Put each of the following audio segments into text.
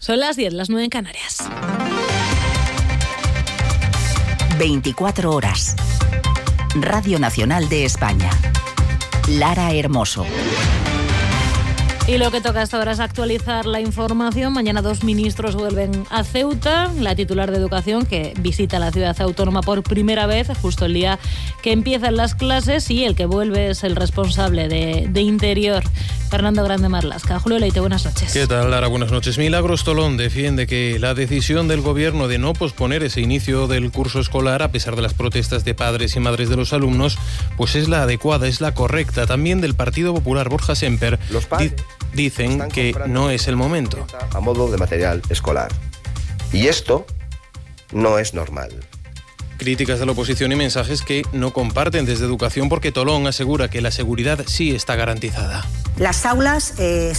Son las 10, las 9 en Canarias. 24 horas. Radio Nacional de España. Lara Hermoso. Y lo que toca hasta ahora es actualizar la información. Mañana 2 ministros vuelven a Ceuta. La titular de Educación, que visita la ciudad autónoma por primera vez, justo el día que empiezan las clases, y el que vuelve es el responsable de Interior, Fernando Grande Marlaska. Julio Leite, buenas noches. ¿Qué tal, Lara? Buenas noches. Milagros Tolón defiende que la decisión del Gobierno de no posponer ese inicio del curso escolar, a pesar de las protestas de padres y madres de los alumnos, pues es la adecuada, es la correcta. También del Partido Popular, Borja Semper, dicen que no es el momento. A modo de material escolar. Y esto no es normal. Críticas de la oposición y mensajes que no comparten desde Educación, porque Tolón asegura que la seguridad sí está garantizada. Las aulas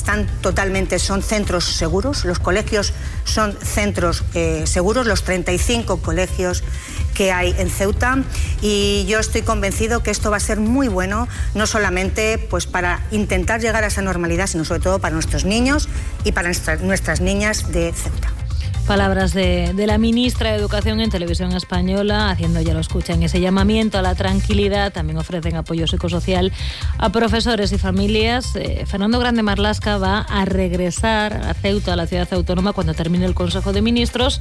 son centros seguros, los colegios son centros seguros, los 35 colegios que hay en Ceuta, y yo estoy convencido que esto va a ser muy bueno, no solamente pues para intentar llegar a esa normalidad, sino sobre todo para nuestros niños y para nuestras niñas de Ceuta. Palabras de la ministra de Educación en Televisión Española, haciendo, ya lo escuchan, ese llamamiento a la tranquilidad. También ofrecen apoyo psicosocial a profesores y familias. Fernando Grande Marlaska va a regresar a Ceuta, a la ciudad autónoma, cuando termine el Consejo de Ministros,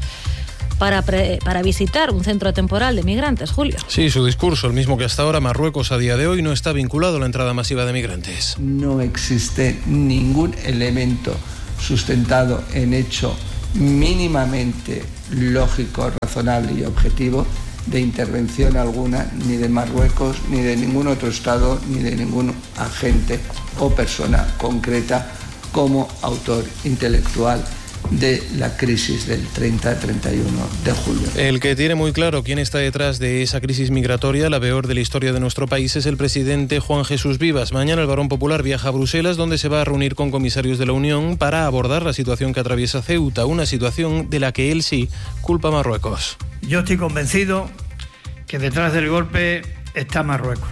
para visitar un centro temporal de migrantes, Julio. Sí, su discurso, el mismo que hasta ahora. Marruecos a día de hoy no está vinculado a la entrada masiva de migrantes. No existe ningún elemento sustentado en hecho mínimamente lógico, razonable y objetivo de intervención alguna, ni de Marruecos, ni de ningún otro Estado, ni de ningún agente o persona concreta como autor intelectual de la crisis del 30-31 de julio. El que tiene muy claro quién está detrás de esa crisis migratoria, la peor de la historia de nuestro país, es el presidente Juan Jesús Vivas. Mañana el Barón Popular viaja a Bruselas, donde se va a reunir con comisarios de la Unión para abordar la situación que atraviesa Ceuta, una situación de la que él sí culpa a Marruecos. Yo estoy convencido que detrás del golpe está Marruecos.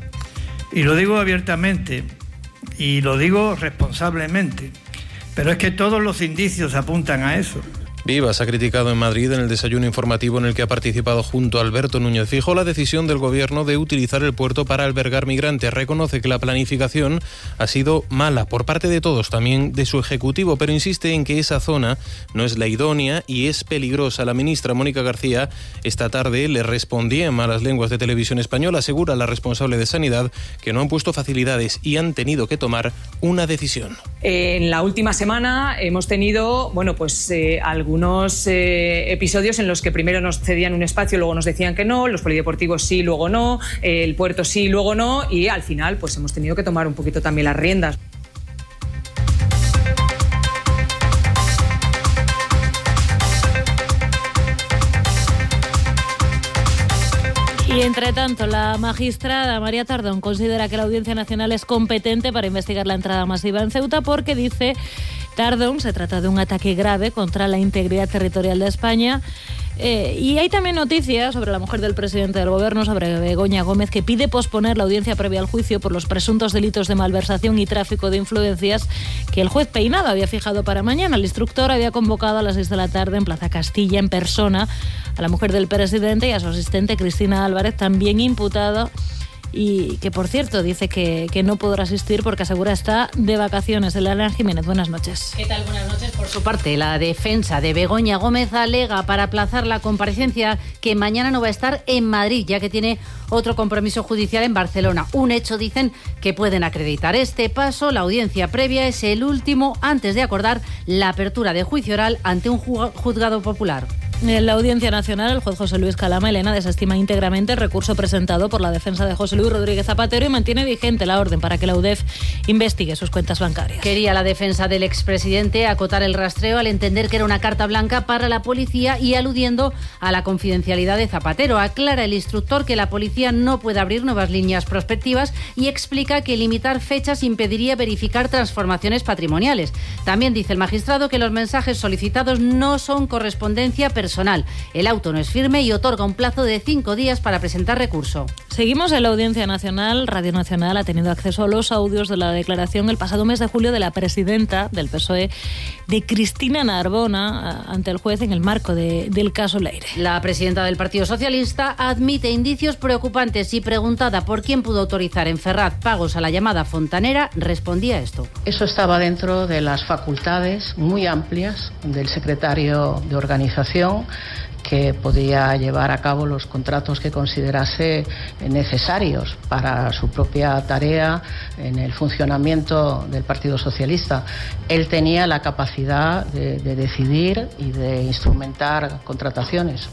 Y lo digo abiertamente y lo digo responsablemente. Pero es que todos los indicios apuntan a eso. Vivas ha criticado en Madrid, en el desayuno informativo en el que ha participado junto a Alberto Núñez Feijóo, la decisión del Gobierno de utilizar el puerto para albergar migrantes. Reconoce que la planificación ha sido mala por parte de todos, también de su Ejecutivo, pero insiste en que esa zona no es la idónea y es peligrosa. La ministra Mónica García esta tarde le respondía en malas lenguas de Televisión Española. Asegura la responsable de Sanidad que no han puesto facilidades y han tenido que tomar una decisión. En la última semana hemos tenido, algunos episodios en los que primero nos cedían un espacio, luego nos decían que no, los polideportivos sí, luego no, el puerto sí, luego no, y al final pues hemos tenido que tomar un poquito también las riendas. Y entre tanto, la magistrada María Tardón considera que la Audiencia Nacional es competente para investigar la entrada masiva en Ceuta, porque, dice Tardón, se trata de un ataque grave contra la integridad territorial de España. Y hay también noticias sobre la mujer del presidente del Gobierno, sobre Begoña Gómez, que pide posponer la audiencia previa al juicio por los presuntos delitos de malversación y tráfico de influencias que el juez Peinado había fijado para mañana. El instructor había convocado a las 6 de la tarde en Plaza Castilla en persona a la mujer del presidente y a su asistente Cristina Álvarez, también imputada, y que, por cierto, dice que no podrá asistir porque asegura está de vacaciones. Elena Jiménez, buenas noches. ¿Qué tal? Buenas noches. Por su parte, la defensa de Begoña Gómez alega para aplazar la comparecencia que mañana no va a estar en Madrid, ya que tiene otro compromiso judicial en Barcelona. Un hecho, dicen, que pueden acreditar. Este paso, la audiencia previa, es el último antes de acordar la apertura de juicio oral ante un juzgado popular. En la Audiencia Nacional, el juez José Luis Calama, Elena, desestima íntegramente el recurso presentado por la defensa de José Luis Rodríguez Zapatero y mantiene vigente la orden para que la UDEF investigue sus cuentas bancarias. Quería la defensa del expresidente acotar el rastreo al entender que era una carta blanca para la policía y aludiendo a la confidencialidad de Zapatero. Aclara el instructor que la policía no puede abrir nuevas líneas prospectivas y explica que limitar fechas impediría verificar transformaciones patrimoniales. También dice el magistrado que los mensajes solicitados no son correspondencia personal personal. El auto no es firme y otorga un plazo de 5 días para presentar recurso. Seguimos en la Audiencia Nacional. Radio Nacional ha tenido acceso a los audios de la declaración el pasado mes de julio de la presidenta del PSOE, de Cristina Narbona, ante el juez en el marco del caso Leire. La presidenta del Partido Socialista admite indicios preocupantes y, preguntada por quién pudo autorizar en Ferraz pagos a la llamada fontanera, respondía esto. Eso estaba dentro de las facultades muy amplias del secretario de organización, que podía llevar a cabo los contratos que considerase necesarios para su propia tarea en el funcionamiento del Partido Socialista. Él tenía la capacidad de decidir y de instrumentar contrataciones.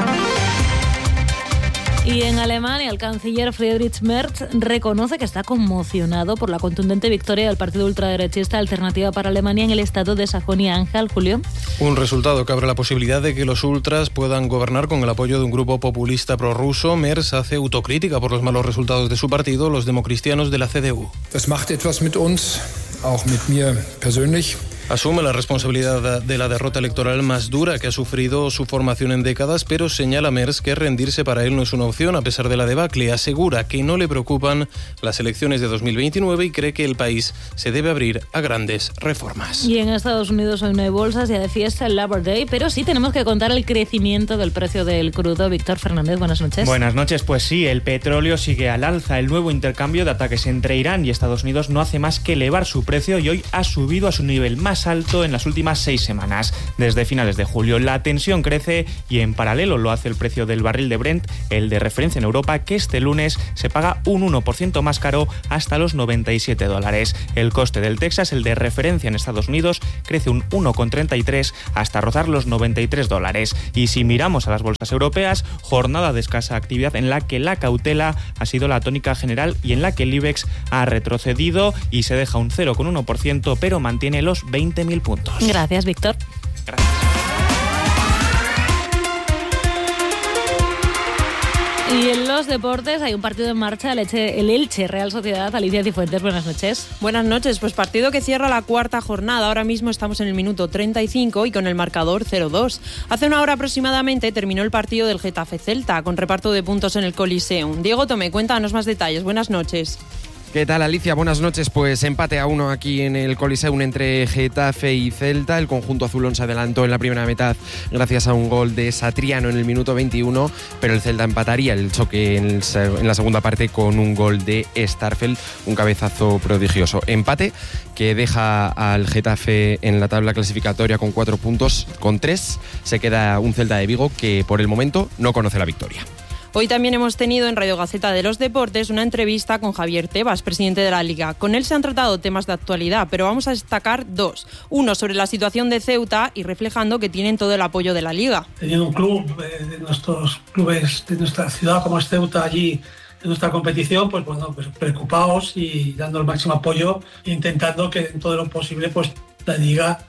Y en Alemania, el canciller Friedrich Merz reconoce que está conmocionado por la contundente victoria del partido ultraderechista Alternativa para Alemania en el estado de Sajonia-Anhalt. Julio. Un resultado que abre la posibilidad de que los ultras puedan gobernar con el apoyo de un grupo populista prorruso. Merz hace autocrítica por los malos resultados de su partido, los democristianos de la CDU. Das macht etwas mit uns, auch mit mir persönlich. Asume la responsabilidad de la derrota electoral más dura que ha sufrido su formación en décadas, pero señala Merz que rendirse para él no es una opción a pesar de la debacle. Asegura que no le preocupan las elecciones de 2029 y cree que el país se debe abrir a grandes reformas. Y en Estados Unidos hoy no hay bolsas, ya de fiesta el Labor Day, pero sí tenemos que contar el crecimiento del precio del crudo. Víctor Fernández, buenas noches. Buenas noches, pues sí, el petróleo sigue al alza. El nuevo intercambio de ataques entre Irán y Estados Unidos no hace más que elevar su precio y hoy ha subido a su nivel más alto en las últimas 6 semanas. Desde finales de julio la tensión crece y en paralelo lo hace el precio del barril de Brent, el de referencia en Europa, que este lunes se paga un 1% más caro hasta los $97. El coste del Texas, el de referencia en Estados Unidos, crece un 1,33 hasta rozar los $93. Y si miramos a las bolsas europeas, jornada de escasa actividad en la que la cautela ha sido la tónica general y en la que el IBEX ha retrocedido y se deja un 0,1%, pero mantiene los 20.000 puntos. Gracias, Víctor. Gracias. Y en los deportes hay un partido en marcha, el Elche Real Sociedad. Alicia Cifuentes, buenas noches. Buenas noches, pues partido que cierra la cuarta jornada. Ahora mismo estamos en el minuto 35 y con el marcador 0-2. Hace una hora aproximadamente terminó el partido del Getafe Celta, con reparto de puntos en el Coliseum. Diego Tomé, cuéntanos más detalles. Buenas noches. ¿Qué tal, Alicia? Buenas noches. Pues empate a 1 aquí en el Coliseum entre Getafe y Celta. El conjunto azulón se adelantó en la primera mitad gracias a un gol de Satriano en el minuto 21, pero el Celta empataría el choque en la segunda parte con un gol de Starfelt, un cabezazo prodigioso. Empate que deja al Getafe en la tabla clasificatoria con 4 puntos. Con 3 se queda un Celta de Vigo que por el momento no conoce la victoria. Hoy también hemos tenido en Radio Gaceta de los Deportes una entrevista con Javier Tebas, presidente de la Liga. Con él se han tratado temas de actualidad, pero vamos a destacar 2. Uno sobre la situación de Ceuta y reflejando que tienen todo el apoyo de la Liga. Teniendo un club de nuestros clubes de nuestra ciudad como es Ceuta allí en nuestra competición, pues bueno, pues preocupados y dando el máximo apoyo e intentando que en todo lo posible pues la Liga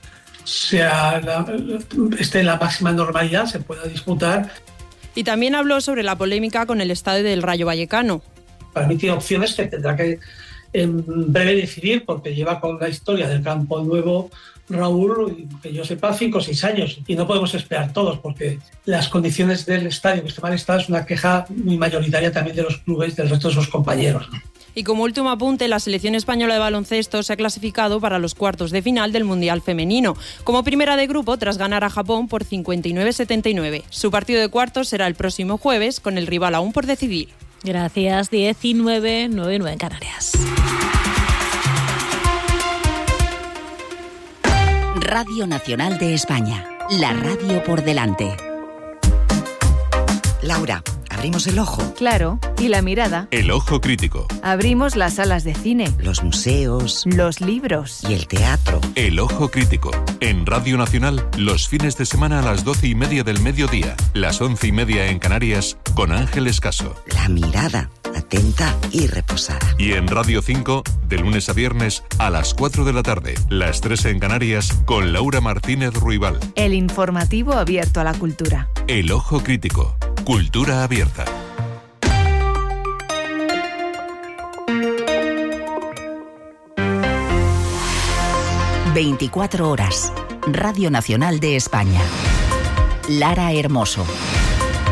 esté en la máxima normalidad, se pueda disputar. Y también habló sobre la polémica con el estadio del Rayo Vallecano. Para mí tiene opciones que tendrá que en breve decidir, porque lleva con la historia del Campo Nuevo Raúl, que yo sepa, 5 o 6 años. Y no podemos esperar todos, porque las condiciones del estadio, que esté mal estado, es una queja muy mayoritaria también de los clubes, del resto de sus compañeros. Y como último apunte, la selección española de baloncesto se ha clasificado para los cuartos de final del Mundial Femenino, como primera de grupo tras ganar a Japón por 59-79. Su partido de cuartos será el próximo jueves, con el rival aún por decidir. Gracias. 19:09 en Canarias. Radio Nacional de España, la radio por delante. Laura, ¿abrimos el ojo? Claro, y la mirada. El ojo crítico. Abrimos las salas de cine. Los museos. Los libros. Y el teatro. El ojo crítico. En Radio Nacional, los fines de semana a las 12:30 del mediodía, las 11:30 en Canarias, con Ángeles Caso. La mirada, atenta y reposada. Y en Radio 5, de lunes a viernes, a las 4 de la tarde, las 3 en Canarias, con Laura Martínez Ruibal. El informativo abierto a la cultura. El ojo crítico. Cultura abierta. ...24 horas... Radio Nacional de España. Lara Hermoso.